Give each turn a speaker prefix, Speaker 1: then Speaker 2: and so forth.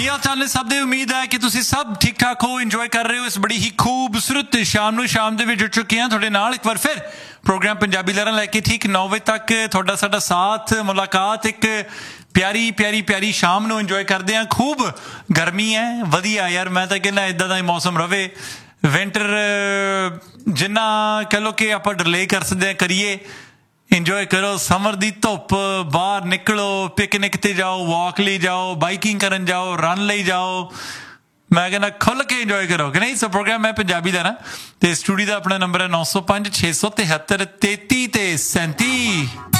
Speaker 1: ਕੀ ਹਾਲ ਚਾਲ ਨੇ ਸਭ ਦੇ। ਉਮੀਦ ਹੈ ਕਿ ਤੁਸੀਂ ਸਭ ਠੀਕ ਠਾਕ ਹੋ, ਇੰਜੋਏ ਕਰ ਰਹੇ ਹੋ ਇਸ ਬੜੀ ਹੀ ਖੂਬਸੂਰਤ ਸ਼ਾਮ ਦੇ ਵਿੱਚ ਜੁੜ ਚੁੱਕੇ ਹਾਂ ਤੁਹਾਡੇ ਨਾਲ ਇੱਕ ਵਾਰ ਫਿਰ ਪ੍ਰੋਗਰਾਮ ਪੰਜਾਬੀ ਲਹਿਰਾਂ ਲੈ ਕੇ ਠੀਕ 9 ਵਜੇ ਤੱਕ ਤੁਹਾਡਾ ਸਾਡਾ ਸਾਥ ਮੁਲਾਕਾਤ ਇੱਕ ਪਿਆਰੀ ਸ਼ਾਮ ਨੂੰ ਇੰਜੋਏ ਕਰਦੇ ਹਾਂ। ਖੂਬ ਗਰਮੀ ਹੈ, ਵਧੀਆ ਯਾਰ, ਮੈਂ ਤਾਂ ਕਹਿੰਦਾ ਇੱਦਾਂ ਦਾ ਹੀ ਮੌਸਮ ਰਵੇ। ਵਿੰਟਰ ਜਿੰਨਾ ਕਹਿ ਲਓ ਕਿ ਆਪਾਂ ਡਿਲੇ ਕਰ ਸਕਦੇ ਹਾਂ ਕਰੀਏ, ਇੰਜੋਏ ਕਰੋ। ਸਮਰ ਦੀ ਧੁੱਪ, ਬਾਹਰ ਨਿਕਲੋ, ਪਿਕਨਿਕ ਤੇ ਜਾਓ, ਵਾਕ ਲਈ ਜਾਓ, ਬਾਈਕਿੰਗ ਕਰਨ ਜਾਓ, ਰਨ ਲਈ ਜਾਓ। ਮੈਂ ਕਹਿੰਦਾ ਖੁੱਲ੍ਹ ਕੇ ਇੰਜੋਏ ਕਰੋ ਕਿ ਨਹੀਂ। ਸੋ ਪ੍ਰੋਗਰਾਮ ਮੈਂ ਪੰਜਾਬੀ ਦਾ ਨਾ, ਤੇ ਸਟੂਡੀਓ ਦਾ ਆਪਣਾ ਨੰਬਰ ਹੈ 905 673 33 ਤੇ 37।